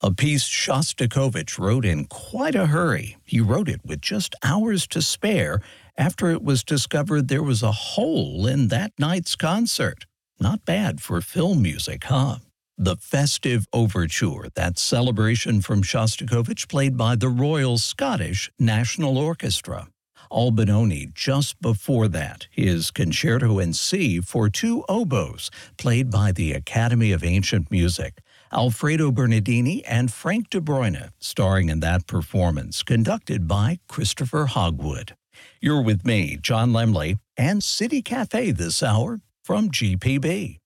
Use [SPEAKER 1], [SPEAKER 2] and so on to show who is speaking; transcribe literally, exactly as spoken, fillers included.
[SPEAKER 1] A piece Shostakovich wrote in quite a hurry. He wrote it with just hours to spare after it was discovered there was a hole in that night's concert. Not bad for film music, huh? The Festive Overture, that celebration from Shostakovich played by the Royal Scottish National Orchestra. Albinoni just before that, his Concerto in C for two oboes, played by the Academy of Ancient Music. Alfredo Bernardini and Frank de Bruyne, starring in that performance, conducted by Christopher Hogwood. You're with me, John Lemley, and City Cafe this hour from G P B.